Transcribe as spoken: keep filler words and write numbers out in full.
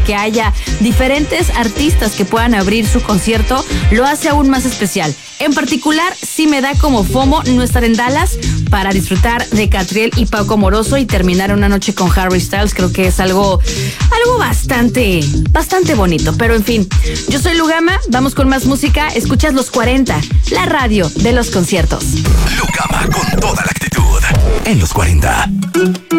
que haya diferentes artistas que puedan abrir su concierto lo hace aún más especial. En particular, sí me da como FOMO no estar en Dallas para disfrutar de Catriel y Paco Amoroso y terminar una noche con Harry Styles. Creo que es algo, algo bastante, bastante bonito. Pero en fin, yo soy Lugama, vamos con más música. Escuchas Los cuarenta, la radio de los conciertos. Lugama con toda la actitud en Los cuarenta.